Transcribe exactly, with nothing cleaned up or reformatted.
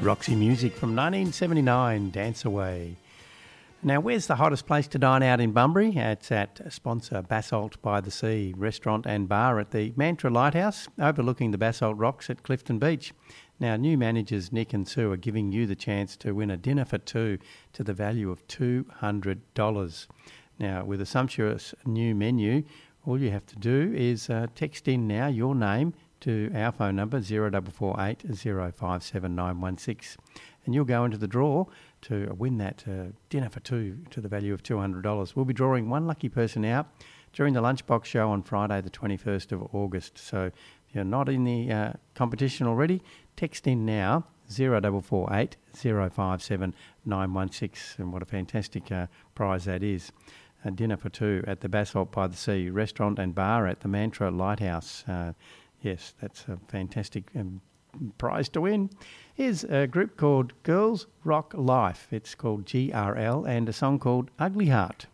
Roxy Music from nineteen seventy-nine, Dance Away. Now, where's the hottest place to dine out in Bunbury? It's at sponsor Basalt by the Sea Restaurant and Bar at the Mantra Lighthouse, overlooking the basalt rocks at Clifton Beach. Now, new managers Nick and Sue are giving you the chance to win a dinner for two to the value of two hundred dollars. Now, with a sumptuous new menu, all you have to do is uh, text in now your name to our phone number zero four four eight zero five seven nine one six, and you'll go into the draw to win that uh, dinner for two to the value of two hundred dollars. We'll be drawing one lucky person out during the Lunchbox show on Friday the twenty-first of August. So if you're not in the uh, competition already, text in now zero four four eight zero five seven nine one six, and what a fantastic uh, prize that is. A dinner for two at the Basalt by the Sea Restaurant and Bar at the Mantra Lighthouse. Uh, yes, that's a fantastic um, prize to win. Here's a group called Girls Rock Life. It's called G R L, and a song called Ugly Heart.